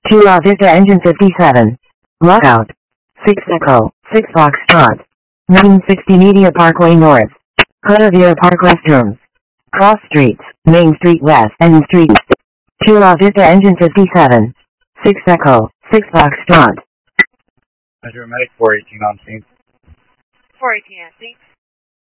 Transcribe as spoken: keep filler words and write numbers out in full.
Chula Vista Engine fifty-seven. Lockout. six Echo, six Foxtrot. nine sixty Media Parkway North. Clavia Park Restrooms. Cross Streets, Main Street West, N Street. Chula Vista Engine fifty-seven. six Echo, six Foxtrot. Measure medic four eighteen on scene. four eighteen on scene.